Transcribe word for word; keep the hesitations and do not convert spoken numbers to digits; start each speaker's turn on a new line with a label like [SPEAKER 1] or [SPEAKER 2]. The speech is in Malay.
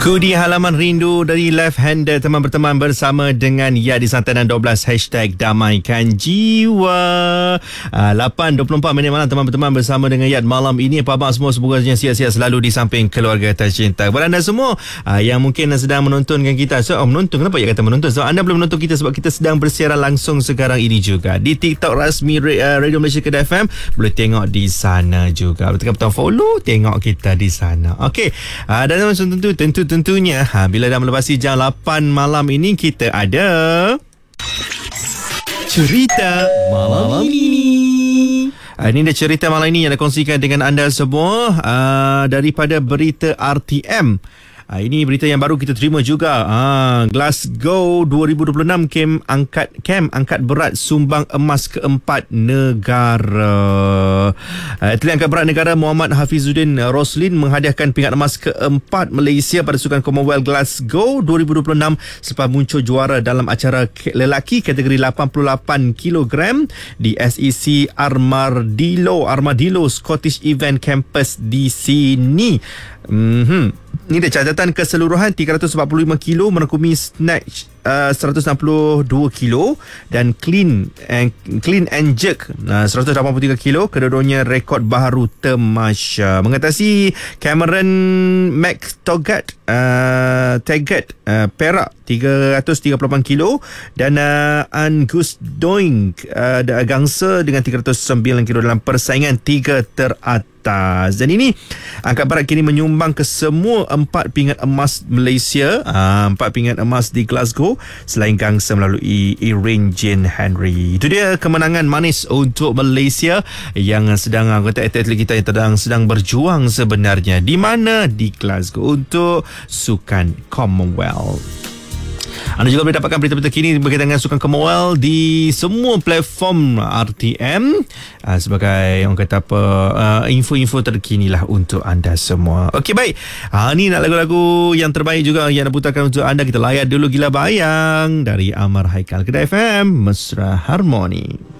[SPEAKER 1] Kudi halaman rindu dari Left Hander, teman berteman bersama dengan Ya di Santanan dua belas hashtag damaikan jiwa. uh, lapan dua puluh empat minit malam, teman berteman bersama dengan Yat malam ini. Apa khabar semua, semoga sihat-sihat selalu di samping keluarga tercinta. Kepada anda semua uh, yang mungkin sedang menontonkan kita, so, oh, menonton, kenapa ya kata menonton? So, anda belum menonton kita sebab kita sedang bersiaran langsung sekarang ini juga di TikTok rasmi uh, Radio Malaysia Kedah F M. Boleh tengok di sana juga, tekan butang follow, tengok kita di sana. Okey, uh, dan tentu tentu tentunya ha, bila dah melepasi jam lapan malam ini, kita ada cerita malam, malam ini. Uh, ini dia cerita malam ini yang dikongsikan dengan anda semua uh, daripada berita R T M. Uh, ini berita yang baru kita terima juga. Uh, Glasgow dua ribu dua puluh enam kem angkat kem angkat berat sumbang emas keempat negara. Uh, Atlet angkat berat negara Muhammad Hafizuddin Roslin menghadiahkan pingat emas keempat Malaysia pada Sukan Commonwealth Glasgow dua ribu dua puluh enam selepas muncul juara dalam acara lelaki kategori lapan puluh lapan kilogram di S E C Armadillo Armadillo Scottish Event Campus di sini. Mhm. Ini dia catatan keseluruhan tiga ratus empat puluh lima kilo, merangkumi snatch uh, seratus enam puluh dua kilo dan clean and clean and jerk uh, seratus lapan puluh tiga kilo. Kedua-duanya rekod baharu temasya. Mengatasi Cameron McTaggart uh, Taggart uh, Perak tiga ratus tiga puluh lapan kilo dan uh, Angus Doing uh, gangsa dengan tiga ratus sembilan kilo dalam persaingan tiga teratas. Dan ini angkat berat kini menyumbang ke semua empat pingat emas Malaysia, uh, empat pingat emas di Glasgow selain gangsa melalui Erin Jane Henry. Itu dia kemenangan manis untuk Malaysia yang sedang anggota atlet kita yang sedang sedang berjuang sebenarnya di mana di Glasgow untuk Sukan Commonwealth. Anda juga boleh dapatkan berita-berita kini berkaitan dengan Sukan Commonwealth di semua platform R T M uh, sebagai orang kata apa uh, info-info terkini lah untuk anda semua. Okey, baik. Ha, ni nak lagu-lagu yang terbaik juga yang nak putarkan untuk anda. Kita layan dulu Gila Bayang dari Amar Haikal. Kedah F M, Mesra Harmoni.